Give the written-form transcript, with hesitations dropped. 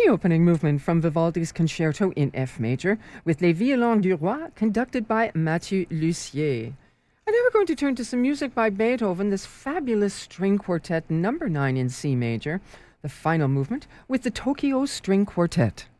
the opening movement from Vivaldi's Concerto in F major with Les Violons du Roi, conducted by Mathieu Lussier. And now we're going to turn to some music by Beethoven, this fabulous string quartet number 9 in C major, the final movement with the Tokyo String Quartet.